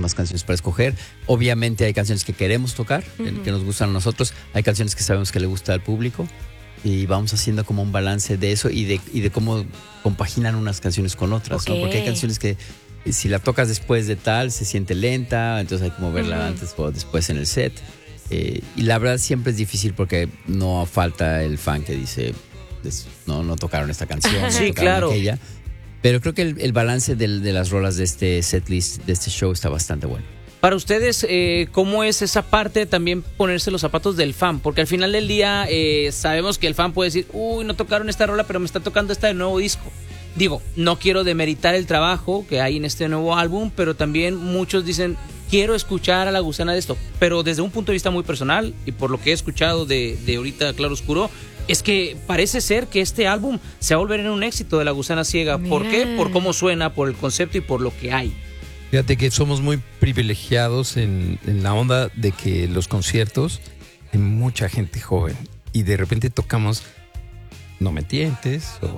muchísimas canciones para escoger. Obviamente hay canciones que queremos tocar, que nos gustan a nosotros. Hay canciones que sabemos que le gusta al público. Y vamos haciendo como un balance de eso y de cómo compaginan unas canciones con otras, ¿no? Porque hay canciones que si la tocas después de tal, se siente lenta, entonces hay que moverla antes o después en el set. Y la verdad siempre es difícil porque no falta el fan que dice, no tocaron esta canción, Sí, no claro. aquella. Pero creo que el balance de las rolas de este setlist, de este show, está bastante bueno. Para ustedes, ¿cómo es esa parte de también ponerse los zapatos del fan? Porque al final del día sabemos que el fan puede decir, uy, no tocaron esta rola, pero me está tocando esta del nuevo disco. Digo, no quiero demeritar el trabajo que hay en este nuevo álbum, pero también muchos dicen, quiero escuchar a La Gusana de esto. Pero desde un punto de vista muy personal, y por lo que he escuchado de ahorita Claro Oscuro, es que parece ser que este álbum se va a volver en un éxito de La Gusana Ciega. Mira. ¿Por qué? Por cómo suena, por el concepto y por lo que hay. Fíjate que somos muy privilegiados en la onda de que los conciertos hay mucha gente joven y de repente tocamos No Me Tientes o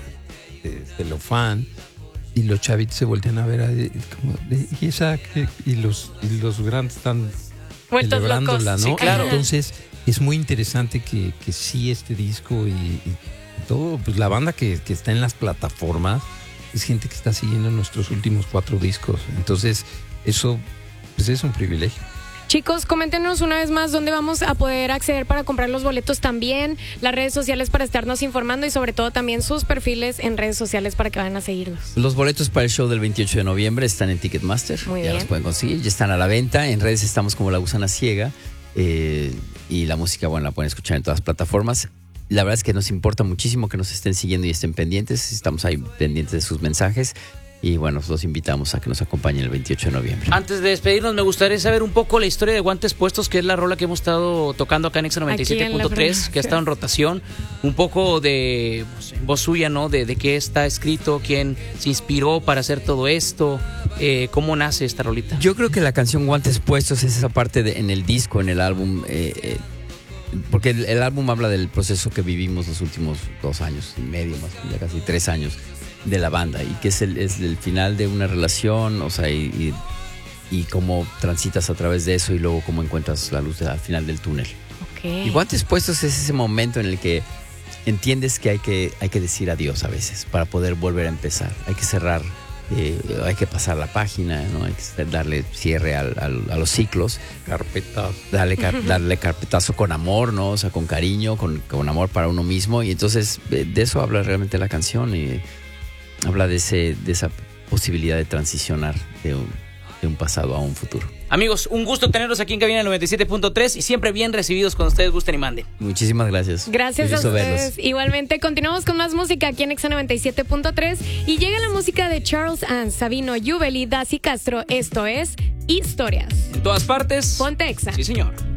Celofán y los chavitos se voltean a ver como y esa y los grandes están Vueltos celebrándola, locos. ¿no? Sí, claro. Entonces es muy interesante que sí este disco y todo, pues la banda que está en las plataformas es gente que está siguiendo nuestros últimos 4 discos. Entonces, eso pues es un privilegio. Chicos, coméntenos una vez más dónde vamos a poder acceder para comprar los boletos también, las redes sociales para estarnos informando y sobre todo también sus perfiles en redes sociales para que vayan a seguirnos. Los boletos para el show del 28 de noviembre están en Ticketmaster. Muy ya bien. los pueden conseguir, ya están a la venta. En redes estamos como La Gusana Ciega. Y la música, bueno, la pueden escuchar en todas las plataformas. La verdad es que nos importa muchísimo que nos estén siguiendo y estén pendientes. Estamos ahí pendientes de sus mensajes. Y bueno, los invitamos a que nos acompañen el 28 de noviembre. Antes de despedirnos, me gustaría saber un poco la historia de Guantes Puestos, que es la rola que hemos estado tocando acá en Exa Aquí en la 97.3, programación. que ha estado en rotación. Un poco de voz suya, ¿no? De qué está escrito, quién se inspiró para hacer todo esto, cómo nace esta rolita. Yo creo que la canción Guantes Puestos es esa parte en el disco, en el álbum, porque el álbum habla del proceso que vivimos los últimos 2 años y medio, más ya casi 3 años de la banda, y que es el final de una relación, o sea, y cómo transitas a través de eso y luego cómo encuentras la luz al final del túnel. Okay. Y Guantes Puestos es ese momento en el que entiendes que hay que decir adiós a veces para poder volver a empezar. Hay que cerrar, hay que pasar la página, ¿no? Hay que darle cierre a los ciclos. Carpetazo. Darle carpetazo con amor, ¿no? O sea, con cariño, con amor para uno mismo. Y entonces de eso habla realmente la canción y habla de esa posibilidad de transicionar de un pasado a un futuro. Amigos, un gusto tenerlos aquí en Cabina 97.3 y siempre bien recibidos cuando ustedes gusten y manden. Muchísimas gracias. Gracias Un a gusto ustedes. verlos. Igualmente, continuamos con más música aquí en Exa 97.3 y llega la música de Charles Ann, Sabino Yubel y Daci Castro. Esto es Historias. En todas partes. Ponte Exa. Sí, señor.